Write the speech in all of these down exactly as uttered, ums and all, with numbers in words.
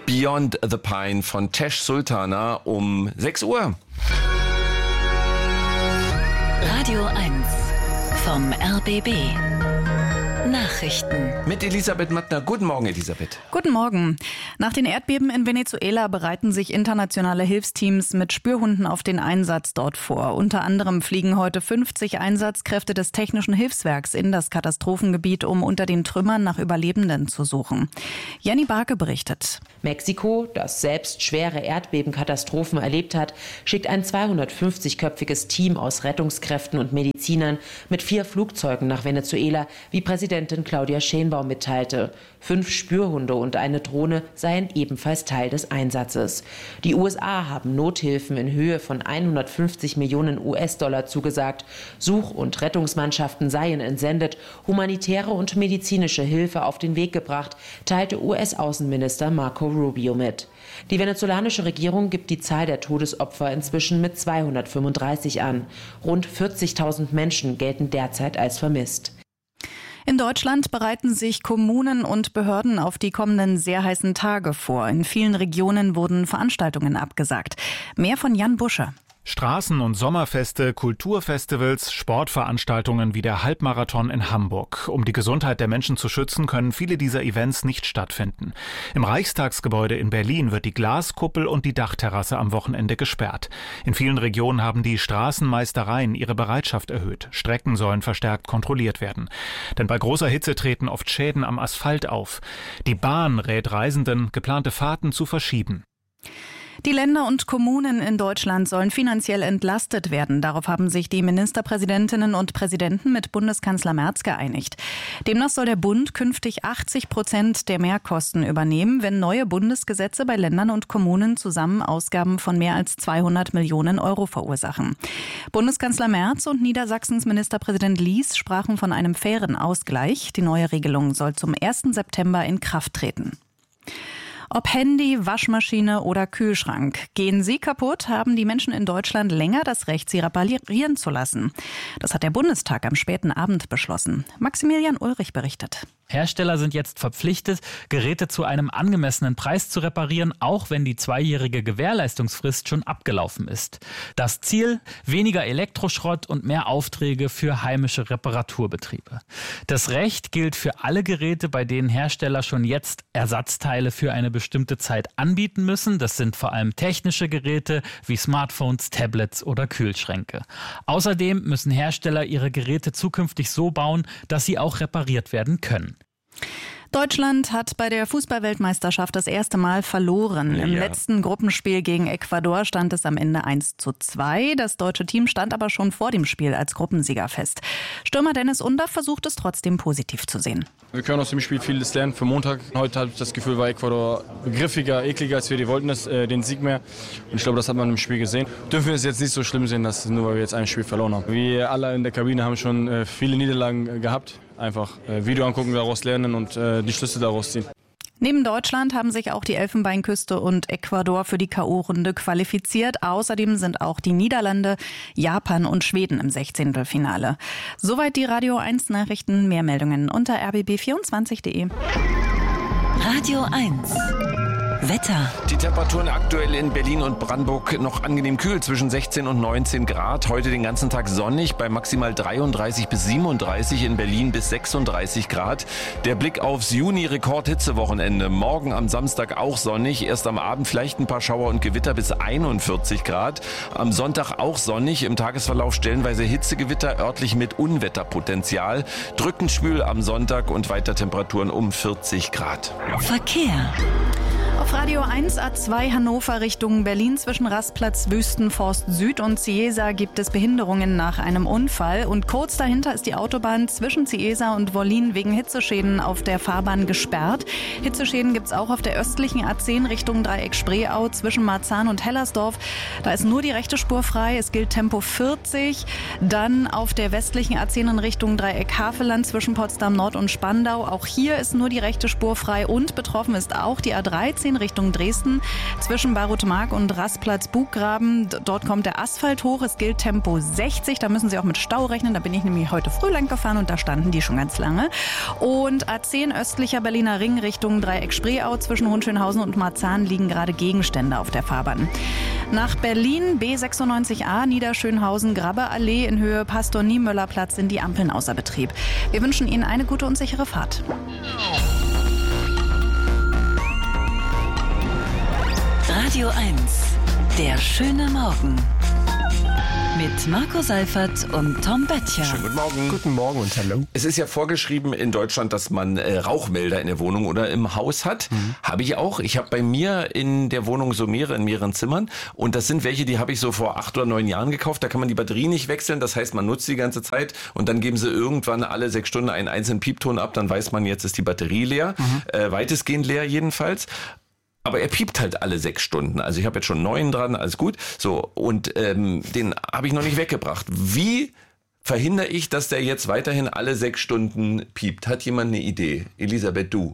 Beyond the Pine von Tesh Sultana um sechs Uhr. Radio eins vom R B B. Nachrichten. Mit Elisabeth Mattner. Guten Morgen, Elisabeth. Guten Morgen. Nach den Erdbeben in Venezuela bereiten sich internationale Hilfsteams mit Spürhunden auf den Einsatz dort vor. Unter anderem fliegen heute fünfzig Einsatzkräfte des Technischen Hilfswerks in das Katastrophengebiet, um unter den Trümmern nach Überlebenden zu suchen. Jenny Barke berichtet. Mexiko, das selbst schwere Erdbebenkatastrophen erlebt hat, schickt ein zweihundertfünfzigköpfiges Team aus Rettungskräften und Medizinern mit vier Flugzeugen nach Venezuela, wie Präsidentin Claudia Sheinbaum mitteilte. Fünf Spürhunde und eine Drohne seien ebenfalls Teil des Einsatzes. Die U S A haben Nothilfen in Höhe von hundertfünfzig Millionen U S-Dollar zugesagt. Such- und Rettungsmannschaften seien entsendet, humanitäre und medizinische Hilfe auf den Weg gebracht, teilte U S-Außenminister Marco Rubio mit. Die venezolanische Regierung gibt die Zahl der Todesopfer inzwischen mit zweihundertfünfunddreißig an. Rund vierzigtausend Menschen gelten derzeit als vermisst. In Deutschland bereiten sich Kommunen und Behörden auf die kommenden sehr heißen Tage vor. In vielen Regionen wurden Veranstaltungen abgesagt. Mehr von Jan Busche. Straßen- und Sommerfeste, Kulturfestivals, Sportveranstaltungen wie der Halbmarathon in Hamburg. Um die Gesundheit der Menschen zu schützen, können viele dieser Events nicht stattfinden. Im Reichstagsgebäude in Berlin wird die Glaskuppel und die Dachterrasse am Wochenende gesperrt. In vielen Regionen haben die Straßenmeistereien ihre Bereitschaft erhöht. Strecken sollen verstärkt kontrolliert werden. Denn bei großer Hitze treten oft Schäden am Asphalt auf. Die Bahn rät Reisenden, geplante Fahrten zu verschieben. Die Länder und Kommunen in Deutschland sollen finanziell entlastet werden. Darauf haben sich die Ministerpräsidentinnen und Präsidenten mit Bundeskanzler Merz geeinigt. Demnach soll der Bund künftig achtzig Prozent der Mehrkosten übernehmen, wenn neue Bundesgesetze bei Ländern und Kommunen zusammen Ausgaben von mehr als zweihundert Millionen Euro verursachen. Bundeskanzler Merz und Niedersachsens Ministerpräsident Lies sprachen von einem fairen Ausgleich. Die neue Regelung soll zum ersten September in Kraft treten. Ob Handy, Waschmaschine oder Kühlschrank. Gehen sie kaputt, haben die Menschen in Deutschland länger das Recht, sie reparieren zu lassen. Das hat der Bundestag am späten Abend beschlossen. Maximilian Ulrich berichtet. Hersteller sind jetzt verpflichtet, Geräte zu einem angemessenen Preis zu reparieren, auch wenn die zweijährige Gewährleistungsfrist schon abgelaufen ist. Das Ziel: weniger Elektroschrott und mehr Aufträge für heimische Reparaturbetriebe. Das Recht gilt für alle Geräte, bei denen Hersteller schon jetzt Ersatzteile für eine bestimmte Zeit anbieten müssen. Das sind vor allem technische Geräte wie Smartphones, Tablets oder Kühlschränke. Außerdem müssen Hersteller ihre Geräte zukünftig so bauen, dass sie auch repariert werden können. Deutschland hat bei der Fußball-Weltmeisterschaft das erste Mal verloren. Ja. Im letzten Gruppenspiel gegen Ecuador stand es am Ende eins zu zwei. Das deutsche Team stand aber schon vor dem Spiel als Gruppensieger fest. Stürmer Dennis Undaff versucht es trotzdem positiv zu sehen. Wir können aus dem Spiel vieles lernen für Montag. Heute habe ich das Gefühl, war Ecuador griffiger, ekliger, als wir die wollten, das, äh, den Sieg mehr. Und ich glaube, das hat man im Spiel gesehen. Dürfen wir es jetzt nicht so schlimm sehen, dass nur weil wir jetzt ein Spiel verloren haben. Wir alle in der Kabine haben schon äh, viele Niederlagen äh, gehabt. Einfach äh, Video angucken, daraus lernen und äh, die Schlüsse daraus ziehen. Neben Deutschland haben sich auch die Elfenbeinküste und Ecuador für die K O-Runde qualifiziert. Außerdem sind auch die Niederlande, Japan und Schweden im Sechzehntelfinale. Soweit die Radio eins Nachrichten. Mehr Meldungen unter r b b vierundzwanzig punkt d e. Radio eins. Wetter. Die Temperaturen aktuell in Berlin und Brandenburg noch angenehm kühl, zwischen sechzehn und neunzehn Grad. Heute den ganzen Tag sonnig, bei maximal dreiunddreißig bis siebenunddreißig, in Berlin bis sechsunddreißig Grad. Der Blick aufs Juni-Rekord-Hitzewochenende. Morgen am Samstag auch sonnig, erst am Abend vielleicht ein paar Schauer und Gewitter bis einundvierzig Grad. Am Sonntag auch sonnig, im Tagesverlauf stellenweise Hitzegewitter, örtlich mit Unwetterpotenzial. Drückend schwül am Sonntag und weiter Temperaturen um vierzig Grad. Verkehr. Auf Radio eins A zwei Hannover Richtung Berlin zwischen Rastplatz Wüstenforst Süd und Ciesa gibt es Behinderungen nach einem Unfall. Und kurz dahinter ist die Autobahn zwischen Ciesa und Wollin wegen Hitzeschäden auf der Fahrbahn gesperrt. Hitzeschäden gibt es auch auf der östlichen A zehn Richtung Dreieck Spreeau zwischen Marzahn und Hellersdorf. Da ist nur die rechte Spur frei. Es gilt Tempo vierzig. Dann auf der westlichen A zehn in Richtung Dreieck Havelland zwischen Potsdam Nord und Spandau. Auch hier ist nur die rechte Spur frei und betroffen ist auch die A dreizehn neunzehn Richtung Dresden. Zwischen Baruth-Mark und Rastplatz-Buggraben. Dort kommt der Asphalt hoch. Es gilt Tempo sechzig. Da müssen Sie auch mit Stau rechnen. Da bin ich nämlich heute früh lang gefahren und da standen die schon ganz lange. Und A zehn östlicher Berliner Ring Richtung Dreieck-Spreeau. Zwischen Hohenschönhausen und Marzahn liegen gerade Gegenstände auf der Fahrbahn. Nach Berlin B sechsundneunzig A Niederschönhausen Grabbeallee in Höhe Pastor-Niemöller-Platz sind die Ampeln außer Betrieb. Wir wünschen Ihnen eine gute und sichere Fahrt. Radio eins. Der schöne Morgen. Mit Marco Seifert und Tom Böttcher. Schönen guten Morgen. Guten Morgen und hallo. Es ist ja vorgeschrieben in Deutschland, dass man äh, Rauchmelder in der Wohnung oder im Haus hat. Mhm. Habe ich auch. Ich habe bei mir in der Wohnung so mehrere in mehreren Zimmern. Und das sind welche, die habe ich so vor acht oder neun Jahren gekauft. Da kann man die Batterie nicht wechseln. Das heißt, man nutzt die ganze Zeit und dann geben sie irgendwann alle sechs Stunden einen einzelnen Piepton ab. Dann weiß man, jetzt ist die Batterie leer. Mhm. Äh, weitestgehend leer jedenfalls. Aber er piept halt alle sechs Stunden. Also ich habe jetzt schon neun dran, alles gut. So, und ähm, den habe ich noch nicht weggebracht. Wie verhindere ich, dass der jetzt weiterhin alle sechs Stunden piept? Hat jemand eine Idee? Elisabeth, du?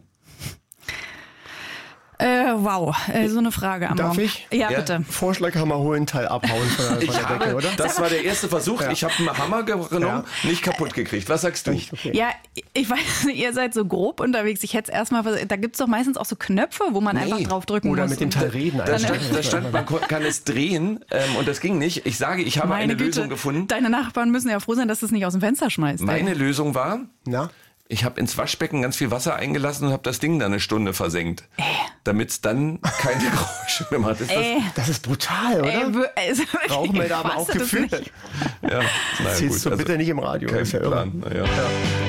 Äh, wow, äh, so eine Frage am Darf Morgen. ich? Ja, Ja. bitte. Vorschlaghammer holen, Teil abhauen von der, von Ich der habe, Decke, oder? das war der erste Versuch. Ja. Ich habe einen Hammer genommen, nicht kaputt gekriegt. Was sagst du? Echt? Okay. Ja, ich weiß, ihr seid so grob unterwegs. Ich hätte es erstmal, da gibt es doch meistens auch so Knöpfe, wo man Nee. einfach drauf drücken Oder muss. mit dem Teil reden. Da einfach. stand, da stand, man ko- kann es drehen ähm, und das ging nicht. Ich sage, ich habe Meine eine Güte, Lösung gefunden. Deine Nachbarn müssen ja froh sein, dass du es nicht aus dem Fenster schmeißt. Meine ey. Lösung war, Na? ich habe ins Waschbecken ganz viel Wasser eingelassen und habe das Ding dann eine Stunde versenkt. Äh. Damit es dann keine Geräusche mehr macht. Ist das, Ey, Das ist brutal, oder? ey, wür- also wirklich, Rauchmelder ich haben fasse auch das Gefühl. nicht. ja, naja, Erzählst gut, du bitte nicht im Radio. Kein Das ist ja irre. Plan. Ja.